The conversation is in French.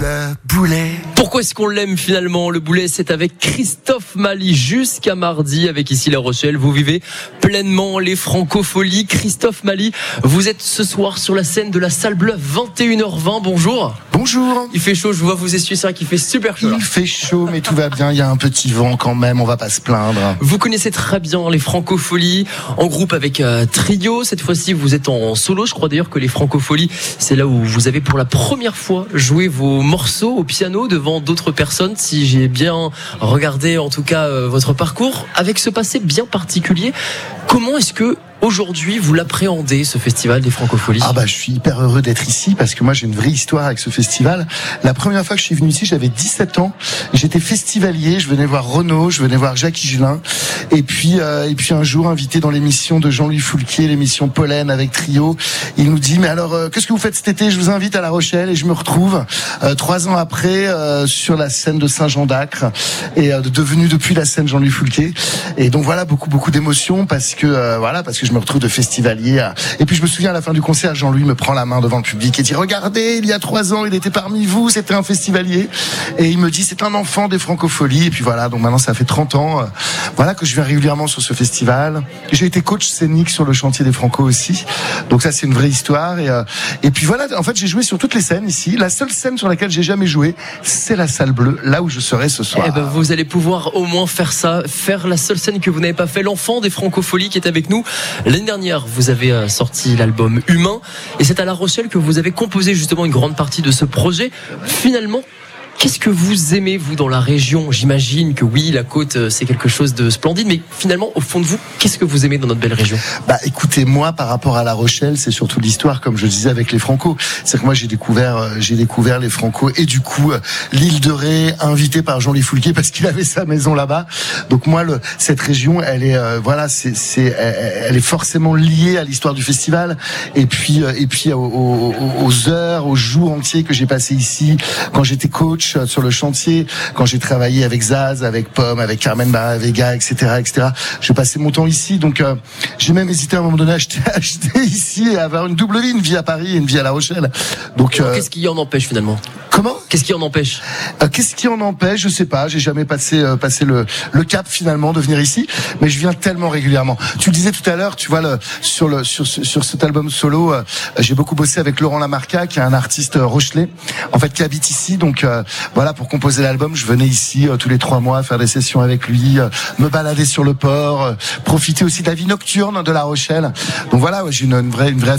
Le Boulet. Pourquoi est-ce qu'on l'aime finalement? Le Boulet, c'est avec Christophe Mali jusqu'à mardi avec ici La Rochelle. Vous vivez pleinement les francopholies. Christophe Mali, vous êtes ce soir sur la scène de la Salle Bleue, 21h20. Bonjour. Bonjour. Il fait chaud, je vois vous essuyer, c'est vrai qu'il fait super chaud. Il fait chaud, mais tout va bien. Il y a un petit vent quand même, on va pas se plaindre. Vous connaissez très bien les francopholies, en groupe avec Trio. Cette fois-ci, vous êtes en solo. Je crois d'ailleurs que les francopholies, c'est là où vous avez pour la première fois joué vos morceaux au piano devant d'autres personnes. Si j'ai bien regardé en tout cas votre parcours, avec ce passé bien particulier, comment est-ce que aujourd'hui vous l'appréhendez, ce festival des francopholies? Je suis hyper heureux d'être ici parce que moi j'ai une vraie histoire avec ce festival. La première fois que je suis venu ici, j'avais 17 ans. J'étais festivalier, je venais voir Renaud, je venais voir Jacques Higelin. Et puis un jour, invité dans l'émission de Jean-Louis Foulquier, l'émission Pollen avec Trio, il nous dit, mais alors, qu'est-ce que vous faites cet été? Je vous invite à La Rochelle. Et je me retrouve 3 ans après sur la scène de Saint-Jean-d'Acre et devenu depuis la scène Jean-Louis Foulquier. Et donc voilà, beaucoup d'émotions parce que je me retrouve de festivalier. Et puis je me souviens à la fin du concert, Jean-Louis me prend la main devant le public et dit, regardez, il y a 3 ans, il était parmi vous, c'était un festivalier. Et il me dit, c'est un enfant des francopholies. Et puis voilà, donc maintenant ça fait 30 ans que je viens régulièrement sur ce festival. J'ai été coach scénique sur le chantier des Franco aussi. Donc ça, c'est une vraie histoire. Et puis voilà, en fait, j'ai joué sur toutes les scènes ici. La seule scène sur laquelle j'ai jamais joué, c'est la Salle Bleue, là où je serai ce soir. Vous allez pouvoir au moins faire la seule scène que vous n'avez pas fait, l'enfant des francopholies qui est avec nous. L'année dernière, vous avez sorti l'album Humain et c'est à La Rochelle que vous avez composé justement une grande partie de ce projet. Finalement, qu'est-ce que vous aimez, vous, dans la région? J'imagine que oui, la côte, c'est quelque chose de splendide, mais finalement, au fond de vous, qu'est-ce que vous aimez dans notre belle région? Écoutez, moi, par rapport à La Rochelle, c'est surtout l'histoire, comme je disais, avec les Franco. C'est que moi, j'ai découvert les Franco et du coup, l'île de Ré, invité par Jean-Louis Foulquier parce qu'il avait sa maison là-bas. Donc moi, cette région, elle est, elle est forcément liée à l'histoire du festival et puis aux heures, aux jours entiers que j'ai passés ici quand j'étais coach sur le chantier, quand j'ai travaillé avec Zaz, avec Pomme, avec Carmen Barra-Vega, etc. Je passais mon temps ici, donc j'ai même hésité à un moment donné à acheter ici et avoir une double vie, une vie à Paris et une vie à La Rochelle. Donc qu'est-ce qui en empêche finalement? Comment? Qu'est-ce qui en empêche? Qu'est-ce qui en empêche? Je sais pas. J'ai jamais passé le cap finalement de venir ici, mais je viens tellement régulièrement. Tu le disais tout à l'heure, tu vois sur cet album solo, j'ai beaucoup bossé avec Laurent Lamarca, qui est un artiste rochelais, en fait qui habite ici. Donc pour composer l'album, je venais ici tous les 3 mois faire des sessions avec lui, me balader sur le port, profiter aussi de la vie nocturne de La Rochelle. Donc voilà, j'ai une vraie